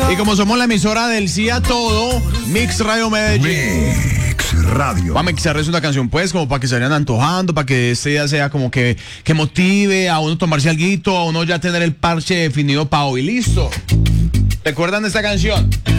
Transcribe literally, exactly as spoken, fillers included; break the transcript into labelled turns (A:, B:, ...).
A: Y como somos la emisora del sí a todo, Mix Radio Medellín.
B: Mix Radio.
A: Vamos a mixarles una canción, pues, como para que se vayan antojando, para que este día sea como que, que motive a uno tomarse alguito, a uno ya tener el parche definido para hoy. Listo. ¿Recuerdan esta canción?